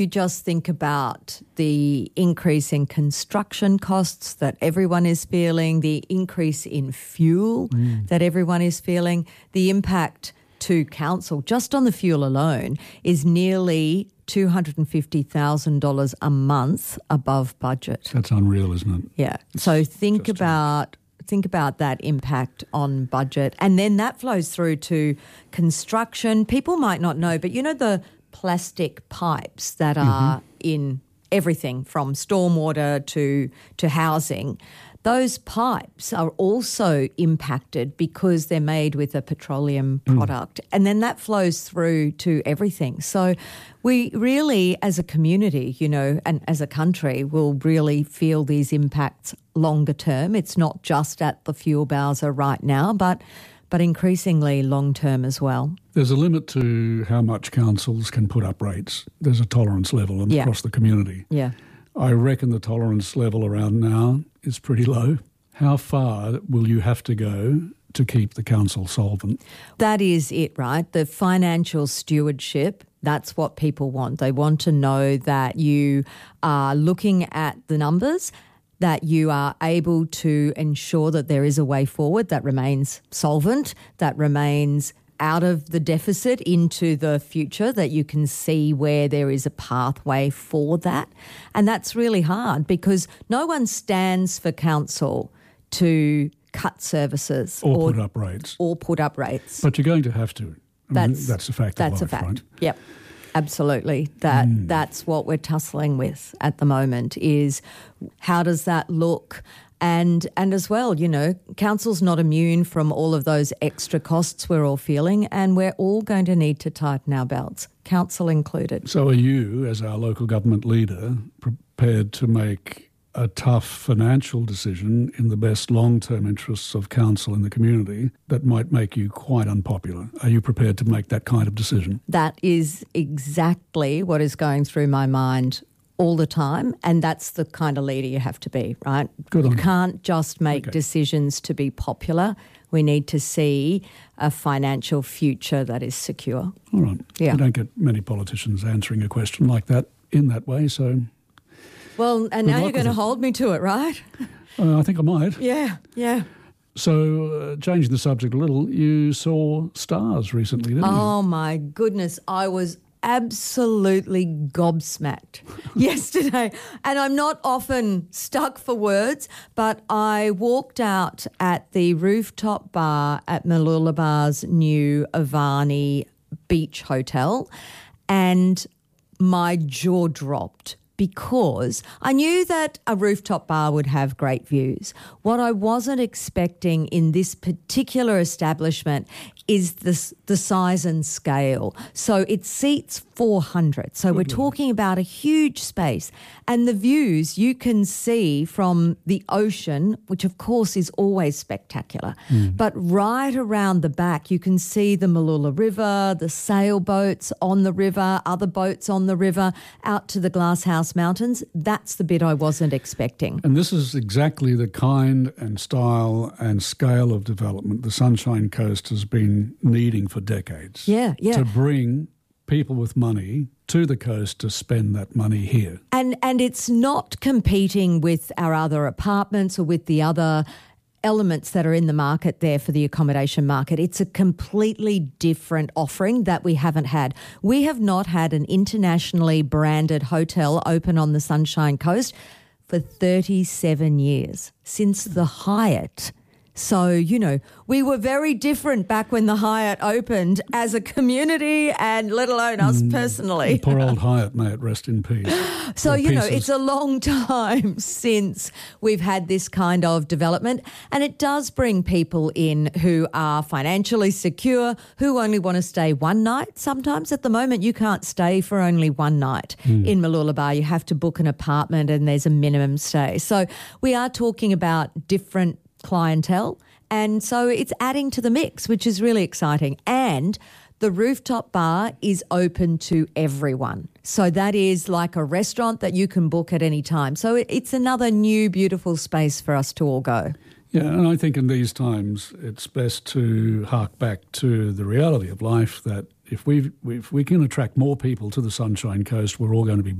You just think about the increase in construction costs that everyone is feeling, the increase in fuel that everyone is feeling, the impact to council just on the fuel alone is nearly $250,000 a month above budget. That's unreal, isn't it? Yeah. So think about that impact on budget, and then that flows through to construction. People might not know, but you know the plastic pipes that are in everything from stormwater to housing. Those pipes are also impacted because they're made with a petroleum product, and then that flows through to everything. So we really, as a community, and as a country, will really feel these impacts longer term. It's not just at the fuel bowser right now, but increasingly long term as well. There's a limit to how much councils can put up rates. There's a tolerance level across the community. Yeah. I reckon the tolerance level around now is pretty low. How far will you have to go to keep the council solvent? That is it, right? The financial stewardship, that's what people want. They want to know that you are looking at the numbers, that you are able to ensure that there is a way forward that remains solvent, that remains out of the deficit into the future, that you can see where there is a pathway for that. And that's really hard because no one stands for council to cut services or put up rates. But you're going to have to. That's a fact of life, right? Yep. Absolutely. That's what we're tussling with at the moment is how does that look? And as well, council's not immune from all of those extra costs we're all feeling, and we're all going to need to tighten our belts, council included. So are you, as our local government leader, prepared to make a tough financial decision in the best long-term interests of council in the community that might make you quite unpopular? Are you prepared to make that kind of decision? That is exactly what is going through my mind all the time, and that's the kind of leader you have to be, right? Good on you. You can't just make decisions to be popular. We need to see a financial future that is secure. All right. Yeah. You don't get many politicians answering a question like that in that way, so... Well, and now you're going to hold me to it, right? I think I might. Yeah. So, changing the subject a little, you saw stars recently, didn't you? Oh, my goodness. I was absolutely gobsmacked yesterday. And I'm not often stuck for words, but I walked out at the rooftop bar at Mooloolaba new Avani Beach Hotel and my jaw dropped because I knew that a rooftop bar would have great views. What I wasn't expecting in this particular establishment is the size and scale. So it seats 400. So we're talking about a huge space. And the views you can see from the ocean, which of course is always spectacular, but right around the back you can see the Mooloolah River, the sailboats on the river, other boats on the river, out to the Glasshouse Mountains. That's the bit I wasn't expecting. And this is exactly the kind and style and scale of development the Sunshine Coast has been needing for decades. Yeah. To bring people with money to the coast to spend that money here. And it's not competing with our other apartments or with the other elements that are in the market there for the accommodation market. It's a completely different offering that we haven't had. We have not had an internationally branded hotel open on the Sunshine Coast for 37 years, since the Hyatt. So, we were very different back when the Hyatt opened as a community and let alone us personally. Poor old Hyatt, may it rest in peace. So, it's a long time since we've had this kind of development, and it does bring people in who are financially secure, who only want to stay one night. Sometimes at the moment you can't stay for only one night in Mooloolaba. You have to book an apartment and there's a minimum stay. So we are talking about different clientele, and so it's adding to the mix, which is really exciting. And the rooftop bar is open to everyone. So that is like a restaurant that you can book at any time. So it's another new beautiful space for us to all go. Yeah, and I think in these times it's best to hark back to the reality of life, that if we can attract more people to the Sunshine Coast, we're all going to be